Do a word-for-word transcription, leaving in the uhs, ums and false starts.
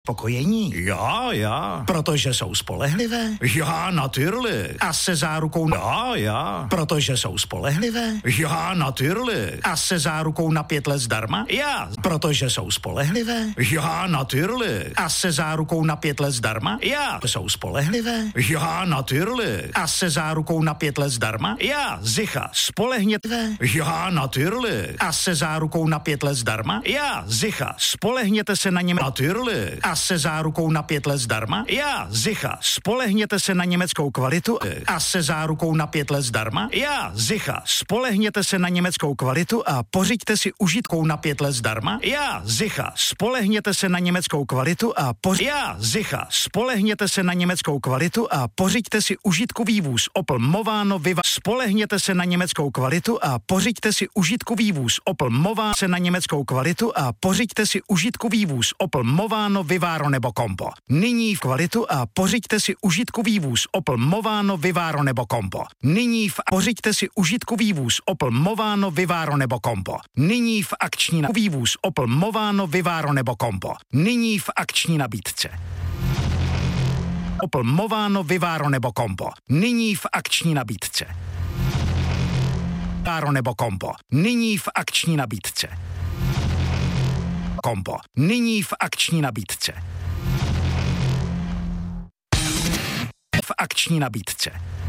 Pokojení. Ja, ja. Protože jsou spolehlivé. Ja, natürlich. A se zárukou na... Ja, ja. Protože jsou spolehlivé. Ja, natürlich. A se zárukou na pět let zdarma. Ja. Protože jsou spolehlivé. Ja, natürlich. A se zárukou na pět let zdarma. Ja. Jsou spolehlivé. Ja, natürlich. A se zárukou na pět let zdarma. Ja, sicher. Spolehněte. Ja, natürlich. A se zárukou na pět let zdarma. Ja, sicher. Spolehněte se na něm. Natürlich. A se zárukou na pět let zdarma. Ja, sicher. Spolehněte se na německou kvalitu. A se zárukou na pět let zdarma. Ja, sicher. Spolehněte se na německou kvalitu a pořiďte si užitkou na pět let zdarma. Ja, sicher. Spolehněte se na německou kvalitu a pořiďte. Ja, sicher. Spolehněte se na německou kvalitu a pořiďte si užitkový vůz Opel Movano Viva. Spolehněte se na německou kvalitu a pořiďte si užitkový vůz Opel Movano se na německou kvalitu a pořiďte si užitkový vůz Opel Movano Vivaro nebo Combo. Nyní v kvalitu a pořiďte si užitkový vůz Opel Movano Vivaro nebo Combo. Nyní v pořiďte si užitkový vůz Opel Movano Vivaro nebo Combo. Nyní v akční nabídce vůz Opel Movano Vivaro nebo Combo. Nyní v akční nabídce. Opel Movano Vivaro nebo Combo. Nyní v akční nabídce. Vivaro nebo Combo. Nyní v akční nabídce. Combo. Nyní v akční nabídce. V akční nabídce.